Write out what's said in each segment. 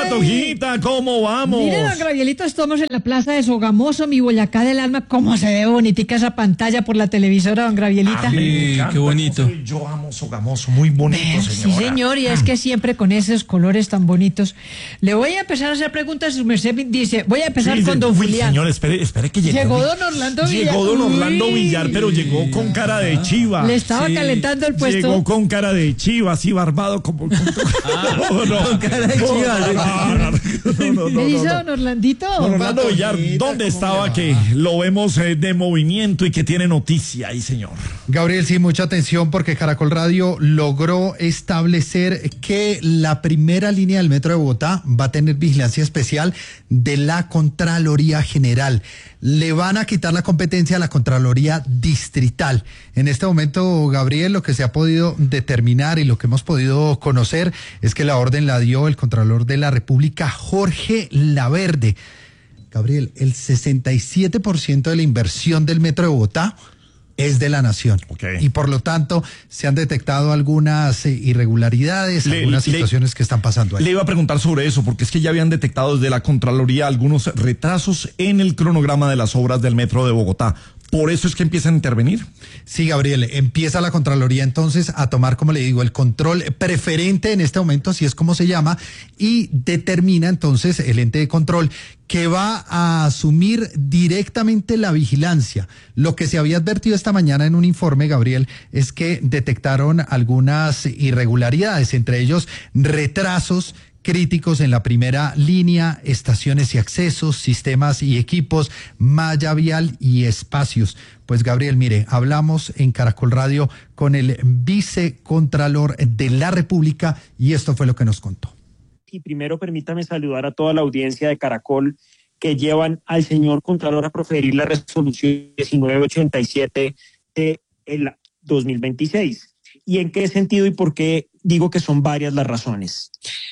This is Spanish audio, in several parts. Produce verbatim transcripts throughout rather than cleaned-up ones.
Patojita, ¿cómo vamos? Mire, don Gabrielito, estamos en la plaza de Sogamoso, mi Boyacá del alma. ¿Cómo se ve bonitica esa pantalla por la televisora, don Gabrielita? Ah, me encanta, qué bonito. Yo amo Sogamoso, muy bonito, Eh, señora. Sí, señor, y es que siempre con esos colores tan bonitos. Le voy a empezar a hacer preguntas, su merced dice, voy a empezar Sí, con don uy, Julián. señor, espere, espere que llegó. Llegó don Orlando Villar. Llegó don Orlando Uy. Villar, pero llegó con cara de chiva. Le estaba Sí. calentando el puesto. Llegó con cara de chiva, así barbado como... como- no, no. con cara de chiva, No, no, no, no, no, ¿Me dice no, no. don Orlandito? Don Orlando Villar, ¿dónde estaba que lo vemos eh, de movimiento y que tiene noticia ahí, señor? Gabriel, sí, mucha atención porque Caracol Radio logró establecer que la primera línea del Metro de Bogotá va a tener vigilancia especial de la Contraloría General. Le van a quitar la competencia a la Contraloría Distrital. En este momento, Gabriel, lo que se ha podido determinar y lo que hemos podido conocer es que la orden la dio el Contralor de la República, Jorge Laverde. Gabriel, el sesenta y siete por ciento de la inversión del Metro de Bogotá es de la nación. Okay. Y por lo tanto se han detectado algunas eh, irregularidades, Le- algunas le- situaciones que están pasando ahí. Le iba a preguntar sobre eso, porque es que ya habían detectado desde la Contraloría algunos retrasos en el cronograma de las obras del Metro de Bogotá. ¿Por eso es que empiezan a intervenir? Sí, Gabriel, empieza la Contraloría entonces a tomar, como le digo, el control preferente en este momento, así es como se llama, y determina entonces el ente de control que va a asumir directamente la vigilancia. Lo que se había advertido esta mañana en un informe, Gabriel, es que detectaron algunas irregularidades, entre ellos retrasos críticos en la primera línea, estaciones y accesos, sistemas y equipos, malla vial y espacios. Pues Gabriel, mire, hablamos en Caracol Radio con el vicecontralor de la República y esto fue lo que nos contó. Y primero permítame saludar a toda la audiencia de Caracol que llevan al señor Contralor a proferir la resolución diecinueve ochenta y siete de el dos mil veintiséis. ¿Y en qué sentido y por qué digo que son varias las razones?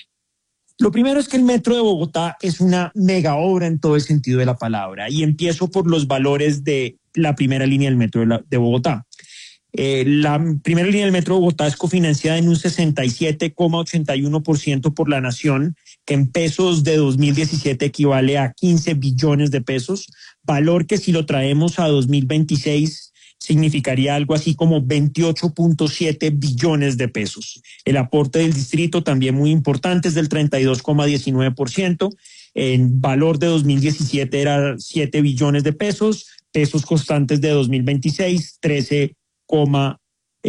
Lo primero es que el Metro de Bogotá es una mega obra en todo el sentido de la palabra, y empiezo por los valores de la primera línea del Metro de, la, de Bogotá. Eh, la primera línea del Metro de Bogotá es cofinanciada en un sesenta y siete coma ochenta y uno por ciento por la nación, que en pesos de dos mil diecisiete equivale a quince billones de pesos, valor que si lo traemos a dos mil veintiséis significaría algo así como veintiocho punto siete billones de pesos. El aporte del distrito también muy importante, es del treinta y dos coma diecinueve por ciento. En valor de dos mil diecisiete era siete billones de pesos, pesos constantes de dos mil veintiséis, trece coma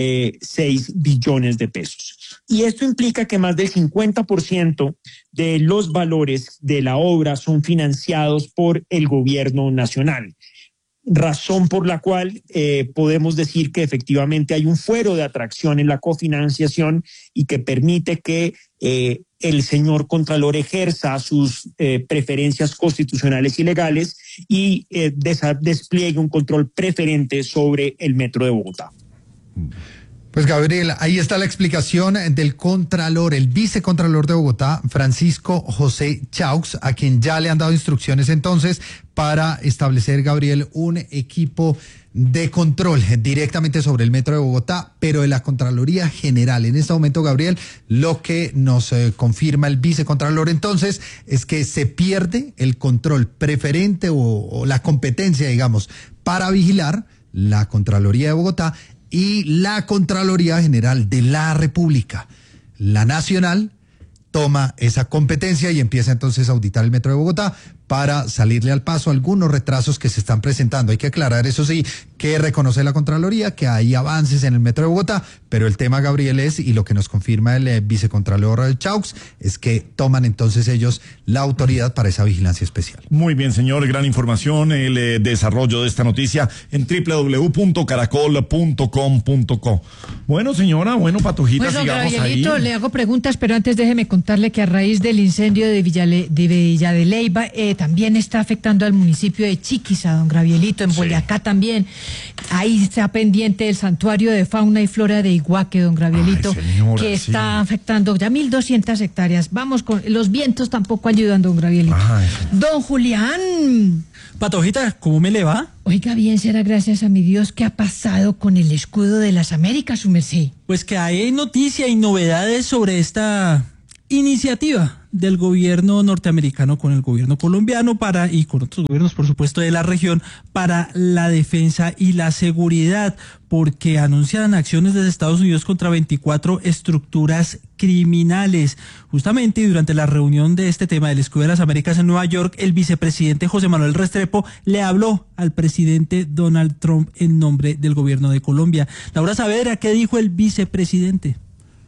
seis billones de pesos. Y esto implica que más del cincuenta por ciento de los valores de la obra son financiados por el gobierno nacional. Razón por la cual eh, podemos decir que efectivamente hay un fuero de atracción en la cofinanciación y que permite que eh, el señor Contralor ejerza sus eh, preferencias constitucionales y legales y eh, desa- despliegue un control preferente sobre el Metro de Bogotá. Pues Gabriel, ahí está la explicación del Contralor, el vicecontralor de Bogotá, Francisco José Chaux, a quien ya le han dado instrucciones entonces para establecer, Gabriel, un equipo de control directamente sobre el Metro de Bogotá, pero de la Contraloría General. En este momento, Gabriel, lo que nos eh, confirma el vicecontralor entonces es que se pierde el control preferente o, o la competencia, digamos, para vigilar la Contraloría de Bogotá y la Contraloría General de la República. La nacional toma esa competencia y empieza entonces a auditar el Metro de Bogotá para salirle al paso a algunos retrasos que se están presentando. Hay que aclarar, eso sí, que reconoce la Contraloría que hay avances en el Metro de Bogotá, pero el tema, Gabriel, es, y lo que nos confirma el eh, vicecontralor Chaux, es que toman entonces ellos la autoridad para esa vigilancia especial. Muy bien, señor, gran información, el eh, desarrollo de esta noticia en doble u doble u doble u punto caracol punto com punto co. Bueno, señora, bueno, Patojita, Pues, don sigamos Gabrielito, ahí. le hago preguntas, pero antes déjeme contarle que a raíz del incendio de Villale, de Villa de Leyva, eh, también está afectando al municipio de Chiquiza, don Gabrielito, en Sí. Boyacá también. Ahí está pendiente el santuario de fauna y flora de Iguaque, don Gabrielito, Ay, señora, que sí. está afectando ya mil doscientas hectáreas. Vamos con los vientos tampoco ayudan, don Gabrielito. Ay. Don Julián. Patojita, ¿cómo me le va? Oiga, bien, será gracias a mi Dios. ¿Qué ha pasado con el escudo de las Américas, su merced? Pues que hay noticia y novedades sobre esta iniciativa. del gobierno norteamericano con el gobierno colombiano para y con otros gobiernos, por supuesto, de la región para la defensa y la seguridad, porque anuncian acciones desde Estados Unidos contra veinticuatro estructuras criminales. Justamente durante la reunión de este tema del Escudo de las Américas en Nueva York, el vicepresidente José Manuel Restrepo le habló al presidente Donald Trump en nombre del gobierno de Colombia. Laura Saavedra, ¿qué dijo el vicepresidente?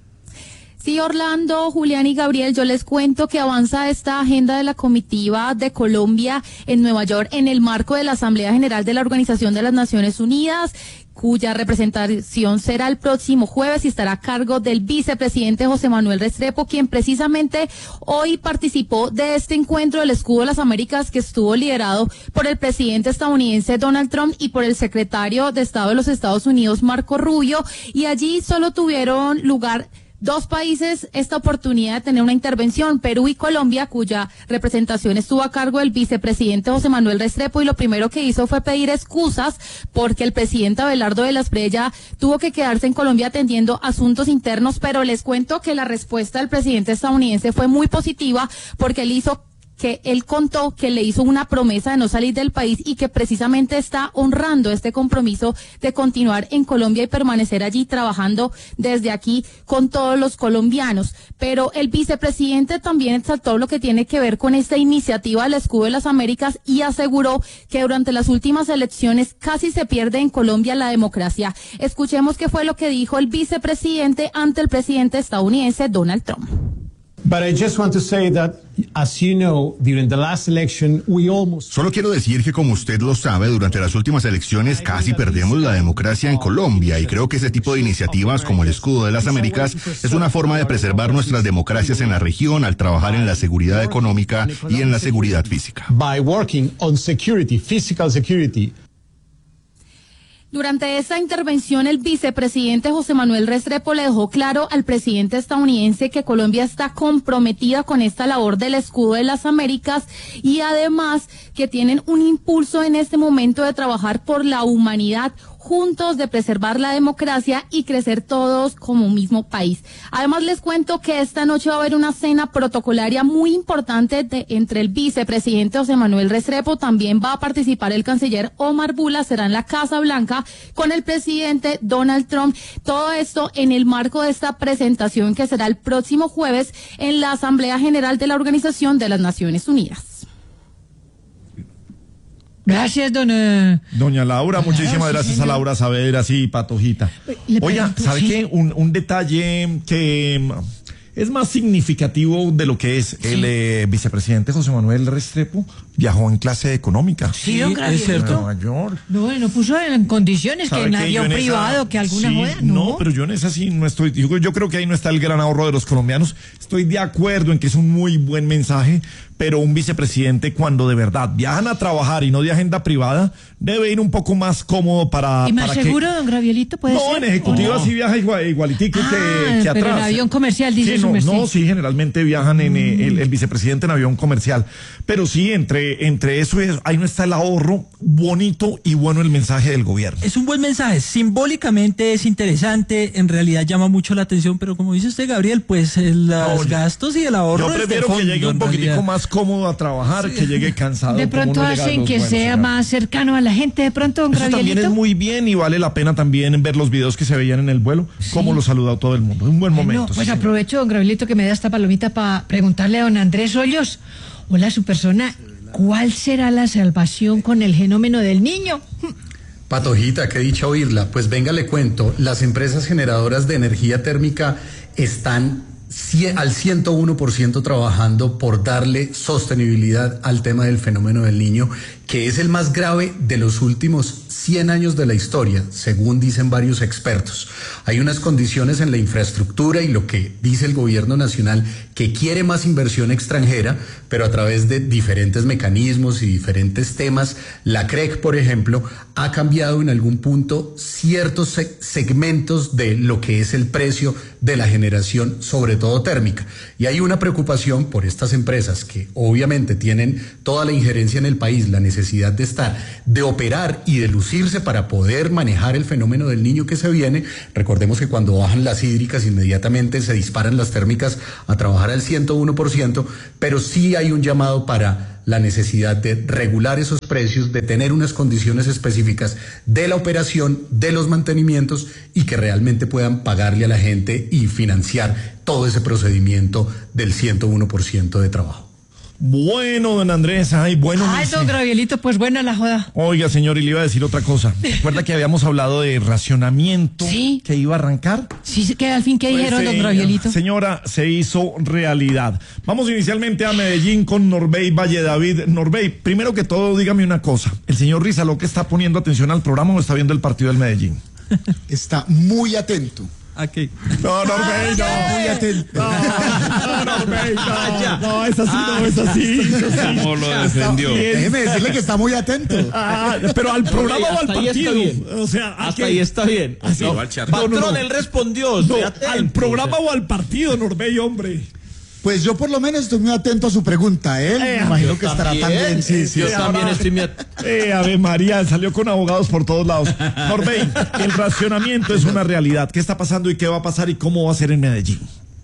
Sí, Orlando, Julián y Gabriel, yo les cuento que avanza esta agenda de la comitiva de Colombia en Nueva York en el marco de la Asamblea General de la Organización de las Naciones Unidas, cuya representación será el próximo jueves y estará a cargo del vicepresidente José Manuel Restrepo, quien precisamente hoy participó de este encuentro del Escudo de las Américas que estuvo liderado por el presidente estadounidense Donald Trump y por el secretario de Estado de los Estados Unidos, Marco Rubio, y allí solo tuvieron lugar dos países esta oportunidad de tener una intervención, Perú y Colombia, cuya representación estuvo a cargo del vicepresidente José Manuel Restrepo, y lo primero que hizo fue pedir excusas porque el presidente Abelardo de la Espriella tuvo que quedarse en Colombia atendiendo asuntos internos, pero les cuento que la respuesta del presidente estadounidense fue muy positiva porque él hizo que él contó que le hizo una promesa de no salir del país y que precisamente está honrando este compromiso de continuar en Colombia y permanecer allí trabajando desde aquí con todos los colombianos. Pero el vicepresidente también exaltó lo que tiene que ver con esta iniciativa del Escudo de las Américas y aseguró que durante las últimas elecciones casi se pierde en Colombia la democracia. Escuchemos qué fue lo que dijo el vicepresidente ante el presidente estadounidense Donald Trump. But I just want to say that, as you know, during the last election, we almost... Solo quiero decir que, como usted lo sabe, durante las últimas elecciones casi perdemos la democracia en Colombia, y creo que ese tipo de iniciativas como el Escudo de las Américas es una forma de preservar nuestras democracias en la región al trabajar en la seguridad económica y en la seguridad física. By working on security, physical security. Durante esta intervención, el vicepresidente José Manuel Restrepo le dejó claro al presidente estadounidense que Colombia está comprometida con esta labor del Escudo de las Américas y además que tienen un impulso en este momento de trabajar por la humanidad juntos, de preservar la democracia y crecer todos como un mismo país. Además, les cuento que esta noche va a haber una cena protocolaria muy importante de, entre el vicepresidente José Manuel Restrepo, también va a participar el canciller Omar Bula, será en la Casa Blanca con el presidente Donald Trump. Todo esto en el marco de esta presentación que será el próximo jueves en la Asamblea General de la Organización de las Naciones Unidas. Gracias, dona... Doña Laura, muchísimas sí, gracias señor. a Laura Saavedra, sí, Patojita. Le Oiga, pregunto, ¿sabe sí. qué? Un, un detalle que es más significativo de lo que es el eh, vicepresidente José Manuel Restrepo viajó en clase económica. Sí, don Gabriel. es cierto. Nueva York. No, no puso en condiciones que ¿Sabe en qué? avión Yo en esa- privado, que alguna sí, joda, no. no. pero yo en esa sí no estoy, yo, yo creo que ahí no está el gran ahorro de los colombianos. Estoy de acuerdo en que es un muy buen mensaje, pero un vicepresidente cuando de verdad viajan a trabajar y no de agenda privada, debe ir un poco más cómodo para... ¿Y más para seguro, que... don Gravielito, puede No, ser? en ejecutivo Oh. sí viaja igual, igualitico Ah, que, que atrás. pero en avión comercial, dice sí, su no, merced. no, sí, generalmente viajan en eh, el, el vicepresidente en avión comercial. Pero sí, entre, entre eso y eso, ahí no está el ahorro, bonito y bueno el mensaje del gobierno. Es un buen mensaje, simbólicamente es interesante, en realidad llama mucho la atención, pero como dice usted, Gabriel, pues eh, los No, yo- gastos y el ahorro Yo es de prefiero fondo, que llegue un en poquitico realidad. más cómodo a trabajar, que llegue cansado. De como pronto uno llega a hacen los que buenos, sea señor. más cercano a la gente, de pronto, don Eso también es Gravielito. muy bien y vale la pena también ver los videos que se veían en el vuelo, cómo lo saludó todo el mundo. Un buen momento. Bueno, sí, pues señor. aprovecho, don Gravielito, que me da esta palomita para preguntarle a don Andrés Hoyos. Hola, su persona, ¿cuál será la salvación con el genómeno del niño? Patojita, qué dicha oírla. Pues venga, le cuento, las empresas generadoras de energía térmica están cien al ciento uno por ciento trabajando por darle sostenibilidad al tema del fenómeno del niño, que es el más grave de los últimos cien años de la historia, según dicen varios expertos. Hay unas condiciones en la infraestructura y lo que dice el gobierno nacional, que quiere más inversión extranjera, pero a través de diferentes mecanismos y diferentes temas. La C R E C, por ejemplo, ha cambiado en algún punto ciertos se- segmentos de lo que es el precio de la generación, sobre todo térmica. Y hay una preocupación por estas empresas que obviamente tienen toda la injerencia en el país, la necesidad necesidad de estar, de operar y de lucirse para poder manejar el fenómeno del niño que se viene. Recordemos que cuando bajan las hídricas inmediatamente se disparan las térmicas a trabajar al ciento uno por ciento, pero sí hay un llamado para la necesidad de regular esos precios, de tener unas condiciones específicas de la operación, de los mantenimientos y que realmente puedan pagarle a la gente y financiar todo ese procedimiento del ciento uno por ciento de trabajo. Bueno, don Andrés, ay, bueno. Ay, don Gravielito, pues buena la joda. Oiga, señor, y le iba a decir otra cosa. ¿Recuerda que habíamos hablado de racionamiento? Sí. Que iba a arrancar. Sí, que al fin, ¿qué Pues, dijeron, eh, don Gravielito? Señora, se hizo realidad. Vamos inicialmente a Medellín con Norbey Valle David. Norbey, primero que todo, dígame una cosa. ¿El señor Rizaloque está poniendo atención al programa o está viendo el partido del Medellín? Está muy atento. Aquí. No, Norbey, no. Muy atento. No, no, Norbey, no. No, es así, no, es así. ¿Cómo lo defendió? Déjeme decirle que está muy atento. Ah, pero al programa o al Hasta ahí está partido. bien. O sea, ¿a Hasta qué? ahí está bien. Así. No, Igual, Charlie. patrón, No, no, no. él respondió. No, estoy atento. al programa o al partido, Norbey, hombre. Pues yo por lo menos estoy muy atento a su pregunta, ¿eh? Eh, Me imagino yo que estará también, también. Sí, sí. yo sí. también ahora- estoy muy at- Eh, Ave María, salió con abogados por todos lados. Norbey, el racionamiento es una realidad. ¿Qué está pasando y qué va a pasar y cómo va a ser en Medellín?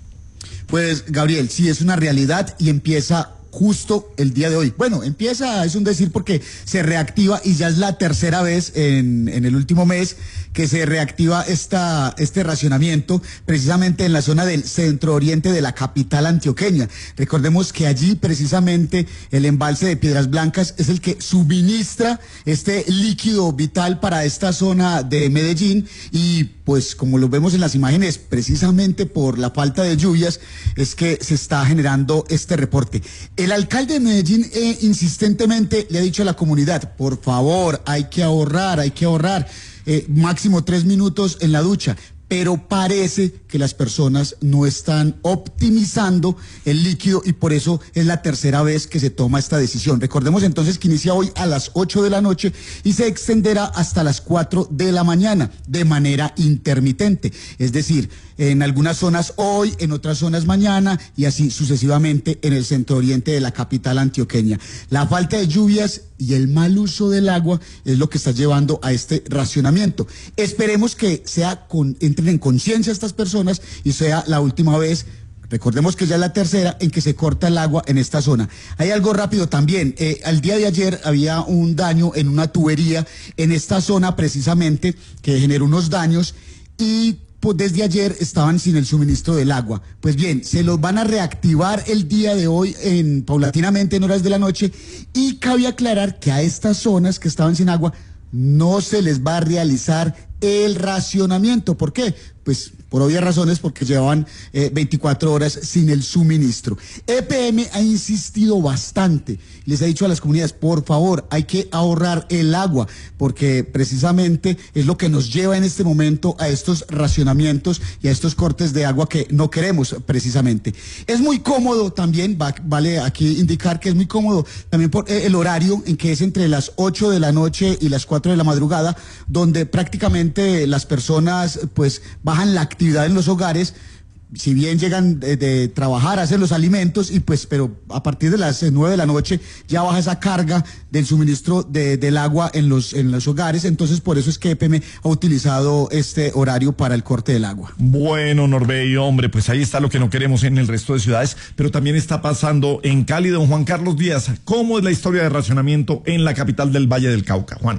Pues Gabriel, sí es una realidad y empieza justo el día de hoy. Bueno, empieza, es un decir porque se reactiva y ya es la tercera vez en, en el último mes que se reactiva esta, este racionamiento precisamente en la zona del centro oriente de la capital antioqueña. Recordemos que allí precisamente el embalse de Piedras Blancas es el que suministra este líquido vital para esta zona de Medellín y pues como lo vemos en las imágenes, precisamente por la falta de lluvias es que se está generando este reporte. El alcalde de Medellín eh, insistentemente le ha dicho a la comunidad, por favor, hay que ahorrar, hay que ahorrar, eh, máximo tres minutos en la ducha. Pero parece que las personas no están optimizando el líquido y por eso es la tercera vez que se toma esta decisión. Recordemos entonces que inicia hoy a las ocho de la noche y se extenderá hasta las cuatro de la mañana de manera intermitente. Es decir, en algunas zonas hoy, en otras zonas mañana y así sucesivamente en el centro oriente de la capital antioqueña. La falta de lluvias y el mal uso del agua es lo que está llevando a este racionamiento. Esperemos que sea con, entren en conciencia estas personas y sea la última vez. Recordemos que ya es la tercera en que se corta el agua en esta zona. Hay algo rápido también. Eh, al día de ayer había un daño en una tubería en esta zona precisamente que generó unos daños y pues desde ayer estaban sin el suministro del agua. Pues bien, se los van a reactivar el día de hoy en paulatinamente en horas de la noche y cabe aclarar que a estas zonas que estaban sin agua no se les va a realizar el racionamiento. ¿Por qué? Pues por obvias razones, porque llevaban eh, veinticuatro horas sin el suministro. E P M ha insistido bastante, les ha dicho a las comunidades, por favor, hay que ahorrar el agua, porque precisamente es lo que nos lleva en este momento a estos racionamientos y a estos cortes de agua que no queremos precisamente. Es muy cómodo también, va, vale aquí indicar que es muy cómodo también por eh, el horario en que es entre las ocho de la noche y las cuatro de la madrugada, donde prácticamente las personas pues bajan la actividad en los hogares, si bien llegan de, de trabajar, a hacer los alimentos, y pues, pero a partir de las nueve de la noche ya baja esa carga del suministro de, del agua en los, en los hogares, entonces por eso es que E P M ha utilizado este horario para el corte del agua. Bueno, Norbey, hombre, pues ahí está lo que no queremos en el resto de ciudades, pero también está pasando en Cali. Don Juan Carlos Díaz, ¿cómo es la historia de racionamiento en la capital del Valle del Cauca? Juan.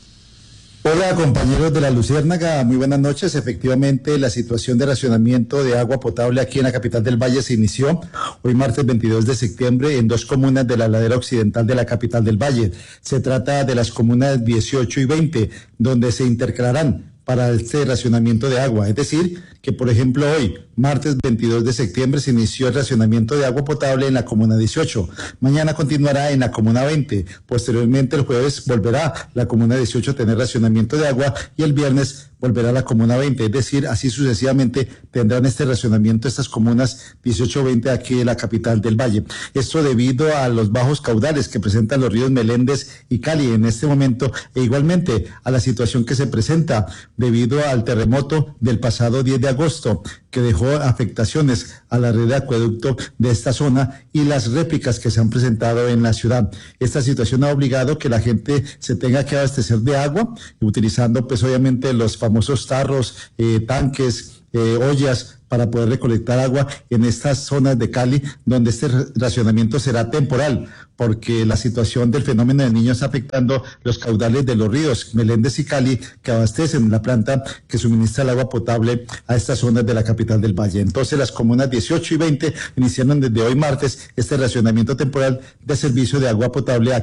Hola compañeros de la Luciérnaga, muy buenas noches. Efectivamente, la situación de racionamiento de agua potable aquí en la capital del Valle se inició hoy martes veintidós de septiembre en dos comunas de la ladera occidental de la capital del Valle. Se trata de las comunas dieciocho y veinte, donde se intercalarán para este racionamiento de agua. Es decir, que por ejemplo hoy, martes veintidós de septiembre, se inició el racionamiento de agua potable en la comuna dieciocho. Mañana continuará en la comuna veinte. Posteriormente, el jueves volverá la comuna dieciocho a tener racionamiento de agua y el viernes volverá a la comuna veinte. Es decir, así sucesivamente tendrán este racionamiento estas comunas dieciocho veinte aquí en la capital del Valle. Esto debido a los bajos caudales que presentan los ríos Meléndez y Cali en este momento e igualmente a la situación que se presenta debido al terremoto del pasado diez de agosto. que dejó afectaciones a la red de acueducto de esta zona y las réplicas que se han presentado en la ciudad. Esta situación ha obligado que la gente se tenga que abastecer de agua, utilizando pues obviamente los famosos tarros, eh, tanques, eh, ollas, para poder recolectar agua en estas zonas de Cali, donde este racionamiento será temporal, porque la situación del fenómeno del Niño está afectando los caudales de los ríos Meléndez y Cali, que abastecen la planta que suministra el agua potable a estas zonas de la capital del Valle. Entonces, las comunas dieciocho y veinte iniciaron desde hoy martes este racionamiento temporal de servicio de agua potable